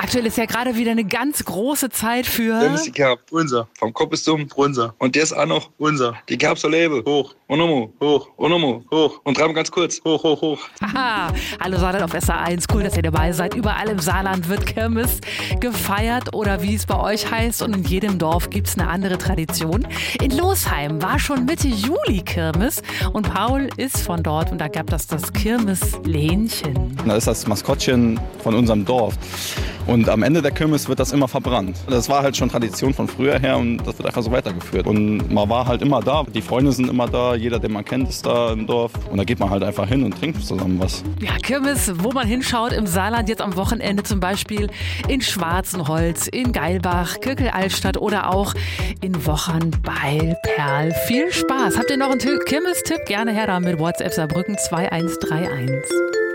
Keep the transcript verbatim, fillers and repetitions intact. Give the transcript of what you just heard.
Aktuell ist ja gerade wieder eine ganz große Zeit für... Kirmes, die Kerb, unser. Vom Kopf bis zum unser. Und der ist auch noch unser. Die Kerb soll leben. Hoch. Und nochmal. Hoch. Und nochmal. Hoch. Und dreimal ganz kurz. Hoch, hoch, hoch. Aha. Hallo Saarland auf S A eins. Cool, dass ihr dabei seid. Überall im Saarland wird Kirmes gefeiert oder wie es bei euch heißt. Und in jedem Dorf gibt es eine andere Tradition. In Losheim war schon Mitte Juli Kirmes. Und Paul ist von dort. Und da gab es das Kirmeslähnchen. Das ist das Maskottchen von unserem Dorf. Und am Ende der Kirmes wird das immer verbrannt. Das war halt schon Tradition von früher her und das wird einfach so weitergeführt. Und man war halt immer da, die Freunde sind immer da, jeder, den man kennt, ist da im Dorf. Und da geht man halt einfach hin und trinkt zusammen was. Ja, Kirmes, wo man hinschaut im Saarland, jetzt am Wochenende zum Beispiel in Schwarzenholz, in Geilbach, Kirkel-Altstadt oder auch in Wochern bei Perl. Viel Spaß. Habt ihr noch einen Kirmes-Tipp? Gerne her da mit WhatsApp Saarbrücken zwei eins drei eins.